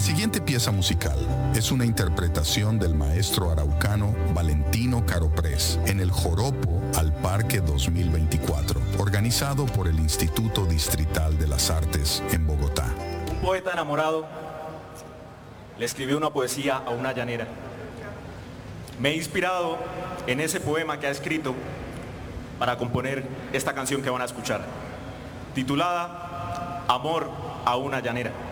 siguiente pieza musical es una interpretación del maestro araucano Valentino Caroprés en el Joropo al Parque 2024, organizado por el Instituto Distrital de las Artes en Bogotá. Un poeta enamorado le escribió una poesía a una llanera. Me he inspirado en ese poema que ha escrito para componer esta canción que van a escuchar, titulada Amor a una llanera.